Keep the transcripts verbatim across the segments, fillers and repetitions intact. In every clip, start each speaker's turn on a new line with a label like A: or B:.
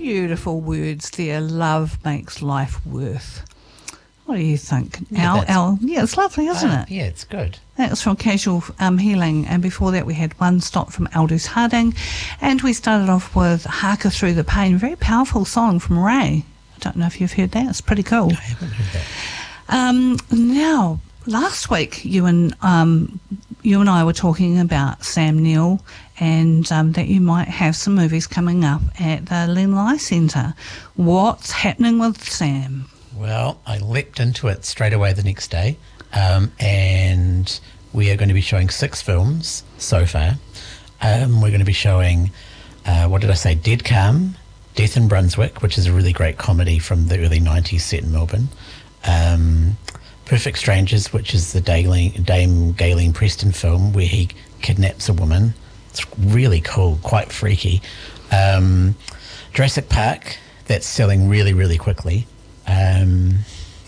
A: beautiful words there. Love makes life worth. What do you think?
B: Yeah,
A: Al, Al, yeah, it's lovely, isn't
B: uh,
A: it?
B: Yeah, it's good.
A: That's from Casual um, Healing, and before that we had One Stop from Aldous Harding, and we started off with Harker Through the Pain, very powerful song from Ray. I don't know if you've heard that. It's pretty cool.
B: I haven't heard that.
A: Um, now, last week you and um, you and I were talking about Sam Neill, and um, that you might have some movies coming up at the Len Lai Centre. What's happening with Sam?
B: Well, I leapt into it straight away the next day, um, and we are going to be showing six films so far. Um, we're going to be showing, uh, what did I say, Dead Calm, Death in Brunswick, which is a really great comedy from the early nineties set in Melbourne. Um, Perfect Strangers, which is the Dame, Dame Galen Preston film where he kidnaps a woman. It's really cool, quite freaky. Um, Jurassic Park, that's selling really, really quickly. Um,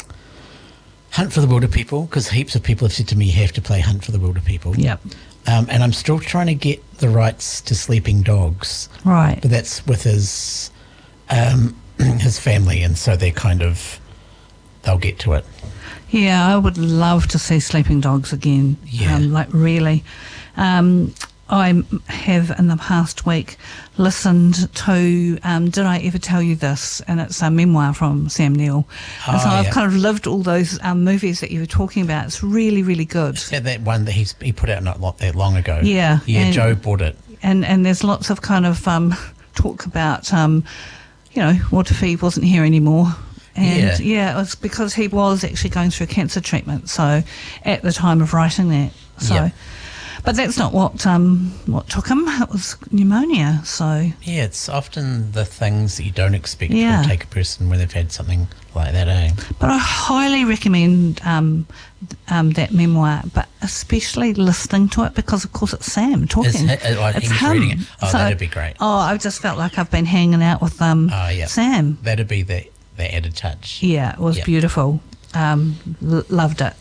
B: Hunt for the Wilder People, because heaps of people have said to me you have to play Hunt for the Wilder People.
A: Yep.
B: Um, and I'm still trying to get the rights to Sleeping Dogs.
A: Right.
B: But that's with his um, his family, and so they're kind of, they'll get to it.
A: Yeah, I would love to see Sleeping Dogs again.
B: Yeah.
A: Um, like, really. Um, I have in the past week listened to um, Did I Ever Tell You This? And it's a memoir from Sam Neill.
B: Oh,
A: and so I've
B: yeah.
A: kind of lived all those um, movies that you were talking about. It's really, really good.
B: Yeah, that one that he's, he put out not lot, that long ago.
A: Yeah.
B: Yeah,
A: and,
B: Joe bought it.
A: And, and there's lots of kind of um, talk about, um, you know, what if he wasn't here anymore? And
B: Yeah.
A: yeah, it was because he was actually going through cancer treatment. So at the time of writing that. So.
B: Yeah.
A: But that's not what um, what took him. It was pneumonia. So
B: Yeah, it's often the things that you don't expect
A: Yeah.
B: will take a person when they've had something like that, eh?
A: But I highly recommend um, um, that memoir, but especially listening to it because, of course, it's Sam talking.
B: Is it, uh, like
A: it's
B: he's
A: him.
B: reading it? Oh,
A: So-
B: that'd be great.
A: Oh, I just felt like I've been hanging out with um,
B: Oh, yeah.
A: Sam.
B: That'd be the, the added touch.
A: Yeah, it was
B: Yeah.
A: beautiful. Um, l- loved it.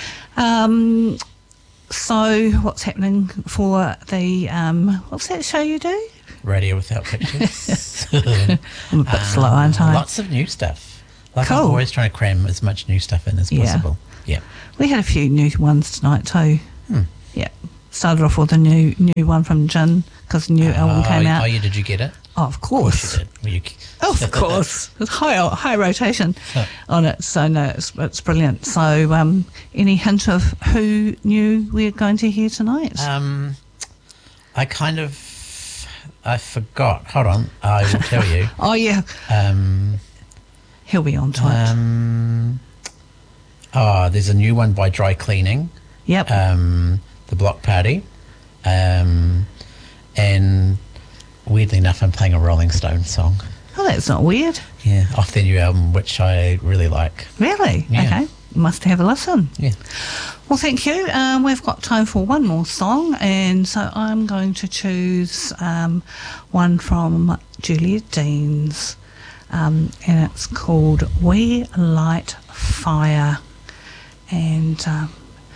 A: Um, so what's happening for the, um, what's that show you do?
B: Radio Without Pictures.
A: I'm a bit slow, aren't I?
B: Lots of new stuff. Like I'm
A: Cool.
B: always trying to cram as much new stuff in as
A: Yeah.
B: possible. Yeah.
A: We had a few new ones tonight too.
B: Hmm.
A: Yeah. Started off with a new new one from Jin because the new album
B: oh,
A: came out.
B: Oh, yeah, did you get it?
A: Oh, of
B: Of
A: course.
B: course you did. Well, you,
A: Of course. It's high high rotation on it. So, no, it's, it's brilliant. So, um, any hint of who knew we're going to hear tonight?
B: Um, I kind of, I forgot. Hold on, I will tell you.
A: oh, yeah.
B: Um,
A: He'll be on to it.
B: um, oh, there's a new one by Dry Cleaning.
A: Yep.
B: Um, the Block Party. Um, and weirdly enough, I'm playing a Rolling Stones song.
A: oh, that's not weird.
B: Yeah, off their new album, which I really like.
A: Really?
B: Yeah.
A: Okay. Must have a listen.
B: Yeah.
A: Well, thank you. Um, we've got time for one more song, and so I'm going to choose um, one from Julia Deans, um, and it's called We Light Fire. And um,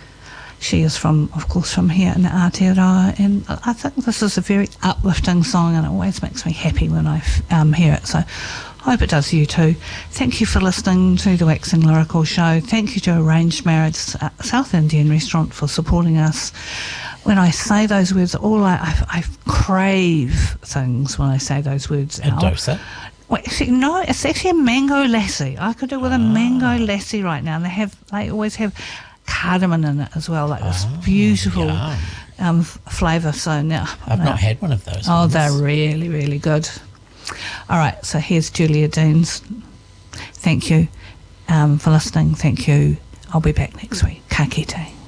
A: she is from, of course, from here in Aotearoa, and I think this is a very uplifting song, and it always makes me happy when I um, hear it. So I hope it does you too. Thank you for listening to the Waxing Lyrical Show. Thank you to Arranged Marriage uh, South Indian Restaurant for supporting us. When I say those words, all I, I, I crave things when I say those words.
B: A
A: Al.
B: dosa.
A: Well, actually, no, it's actually a mango lassi. I could do with a mango lassi right now. And they have, they always have cardamom in it as well, like this
B: Oh,
A: beautiful
B: yum.
A: um, flavour. So now
B: I've
A: no.
B: not had one of those.
A: Oh,
B: ones.
A: they're really, really good. All right, so here's Julia Deans. Thank you um, for listening. Thank you. I'll be back next week. Ka kite.